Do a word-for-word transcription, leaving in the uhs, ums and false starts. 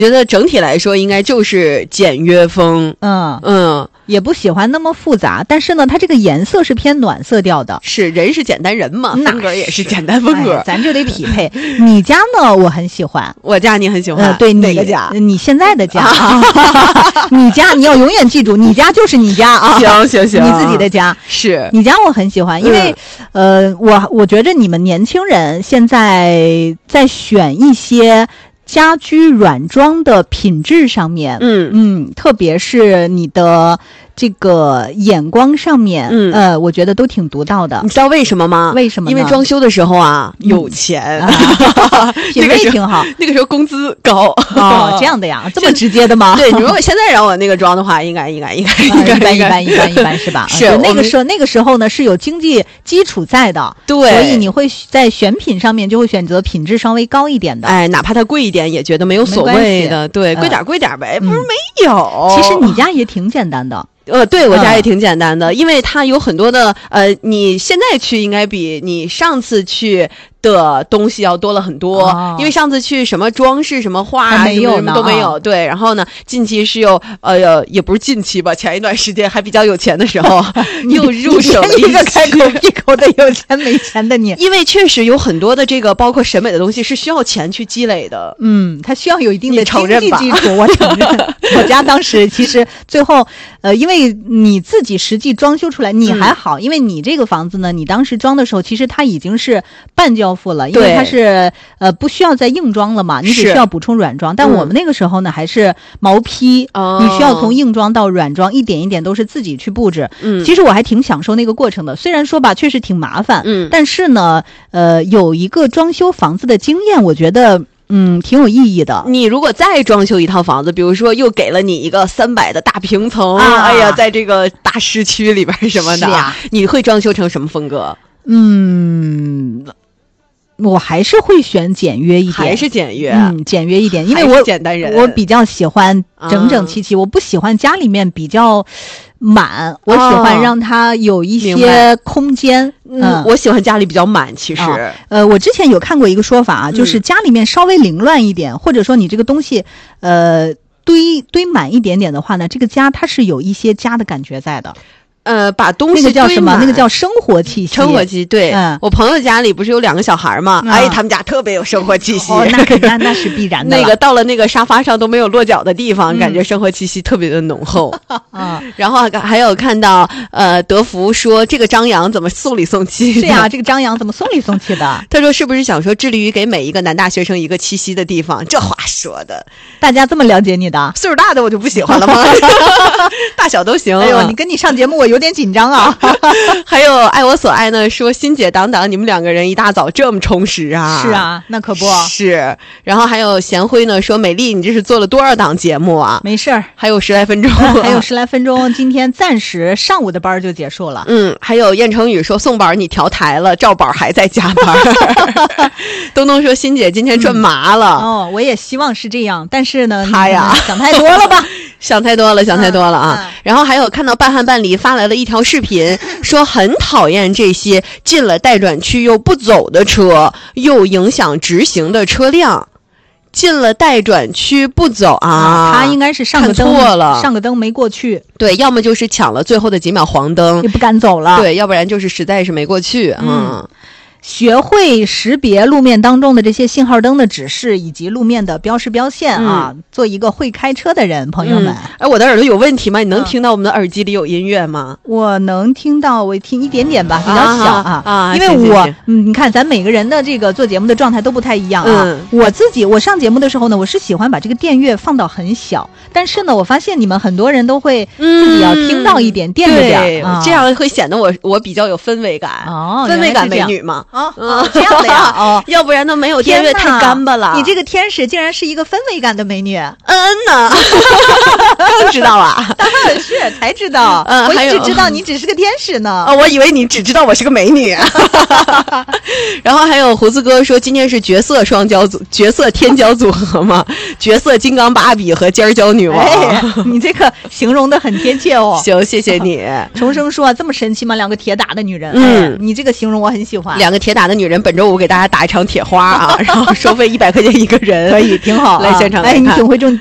觉得整体来说应该就是简约风。 嗯嗯， 也不喜欢那么复杂，但是呢它这个颜色是偏暖色调的。 是，人是简单人嘛，风格也是简单风格、 哎、咱就得匹配。你家呢我很喜欢。 我家你很喜欢、 呃、对， 哪个家？ 你现在的家啊你家你要永远记住，你家就是你家啊。 行行行， 你自己的家。 是你家我很喜欢，因为、嗯、呃我我觉着你们年轻人现在在选一些家居软装的品质上面， 嗯嗯，特别是你的这个眼光上面， 嗯呃，我觉得都挺独到的。 你知道为什么吗？ 为什么呢？ 因为装修的时候啊，嗯、有钱， 啊、品味挺好。 那个时候工资高哦，这样的呀，这么直接的吗？ 对，你如果现在让我那个装的话，应该应该应该应该、 呃、一般一般一般一般是吧？ 是、 啊、那个时候那个时候呢是有经济基础在的， 对， 所以你会在选品上面就会选择品质稍微高一点的。 哎，哪怕它贵一点，也觉得没有所谓的。对，贵点贵点呗， 嗯、 不是没有。 其实你家也挺简单的。 呃，对我家也挺简单的、嗯，因为它有很多的呃，你现在去应该比你上次去的东西要多了很多、哦、因为上次去什么装饰什么画没有什么都没有、哦、对，然后呢近期是又呃也不是近期吧，前一段时间还比较有钱的时候又入手了一个开口闭口的有钱没钱的你。 因为确实有很多的这个包括审美的东西是需要钱去积累的， 嗯，它需要有一定的经济基础，我承认我家当时其实最后呃因为你自己实际装修出来你还好、嗯、因为你这个房子呢你当时装的时候其实它已经是半交付了，因为它是呃不需要再硬装了嘛，你只需要补充软装，但我们那个时候呢、嗯、还是毛坯、哦、你需要从硬装到软装一点一点都是自己去布置。嗯，其实我还挺享受那个过程的，虽然说吧确实挺麻烦，嗯，但是呢呃有一个装修房子的经验我觉得嗯，挺有意义的。 你如果再装修一套房子，比如说又给了你一个三百的大平层、 啊、 哎呀，在这个大市区里边什么的， 啊、 你会装修成什么风格？ 嗯，我还是会选简约一点， 还是简约， 嗯，简约一点，因为我简单人， 我比较喜欢整整齐齐、啊，我不喜欢家里面比较满，我喜欢让它有一些空间。 嗯，嗯我喜欢家里比较满，其实、哦， 呃，我之前有看过一个说法啊，就是家里面稍微凌乱一点，嗯、或者说你这个东西，呃，堆堆满一点点的话呢，这个家它是有一些家的感觉在的。 呃，把东西那个叫什么？那个叫生活气息。 生活气息，对。 嗯， 我朋友家里不是有两个小孩吗？嗯、哎，他们家特别有生活气息。 哦，那那那是必然的。 那个到了那个沙发上都没有落脚的地方，嗯、感觉生活气息特别的浓厚。 嗯， 然后还有看到呃，德福说这个张扬怎么送里送气？ 是呀、啊，这个张扬怎么送里送气的？ 他说是不是想说致力于给每一个男大学生一个栖息的地方？这话说的， 大家这么了解你的？ 岁数大的我就不喜欢了吗？大小都行。 哎呦，你跟你上节目我有点紧张啊。 还有爱我所爱呢，说欣姐当当，你们两个人一大早这么充实啊！ 是啊，那可不是。然后还有贤辉呢，说美丽，你这是做了多少档节目啊？ 没事儿， 还有十来分钟、 啊，还有十来分钟，今天暂时上午的班就结束了。 嗯，还有燕成宇说宋宝你调台了，赵宝还在加班。东东说欣姐今天赚麻了、 嗯。哦，我也希望是这样，但是呢， 他呀想太多了吧？ 想太多了，想太多了啊！ 嗯嗯、 然后还有看到半汉半离发来了一条视频，说很讨厌这些进了待转区又不走的车，又影响直行的车辆。进了待转区不走啊， 啊他应该是上个灯错了， 上个灯没过去。 对，要么就是抢了最后的几秒黄灯， 也不敢走了。 对，要不然就是实在是没过去。嗯。嗯学会识别路面当中的这些信号灯的指示以及路面的标识标线啊、嗯，做一个会开车的人，朋友们。 哎、嗯，我的耳朵有问题吗？你能听到我们的耳机里有音乐吗？ 嗯、我能听到，我听一点点吧，比较小啊。 啊，啊因为我，嗯，你看咱每个人的这个做节目的状态都不太一样啊。 嗯、 我自己，我上节目的时候呢，我是喜欢把这个电乐放到很小，但是呢，我发现你们很多人都会自己要听到一点，垫着点、 嗯对啊，这样会显得我我比较有氛围感。 哦， 氛围感美女嘛。 啊，嗯，这样的呀。哦， 要不然都没有电乐太干巴了。 你这个天使竟然是一个氛围感的美女。 嗯呢，更知道啊？ 是才知道。 嗯， 我一直知道你只是个天使呢。 哦，我以为你只知道我是个美女。然后还有胡子哥说，今天是角色双骄组，角色天骄组合嘛？角色金刚芭比和尖椒女王。 哎，你这个形容的很贴切哦。 行，谢谢你。 重生说、啊、这么神奇吗？两个铁打的女人。 嗯、 哎，你这个形容我很喜欢。 两个铁打的女人本周五给大家打一场铁花啊，然后收费一百块钱一个人， 可以挺好、啊。 来现场来哎，你看挺会挣